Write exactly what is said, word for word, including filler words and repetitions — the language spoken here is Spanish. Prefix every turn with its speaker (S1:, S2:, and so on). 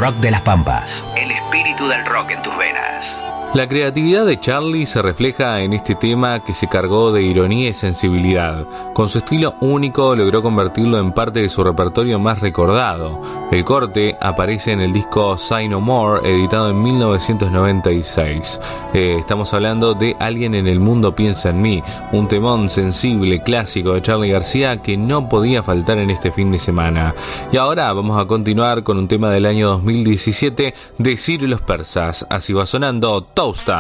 S1: Rock de las Pampas. El espíritu del rock en tus venas.
S2: La creatividad de Charlie se refleja en este tema que se cargó de ironía y sensibilidad. Con su estilo único logró convertirlo en parte de su repertorio más recordado. El corte aparece en el disco Say No More, editado en mil novecientos noventa y seis. Eh, estamos hablando de Alguien en el mundo piensa en mí, un temón sensible, clásico de Charly García que no podía faltar en este fin de semana. Y ahora vamos a continuar con un tema del año dos mil diecisiete de Ciro y los Persas. Así va sonando Tosta.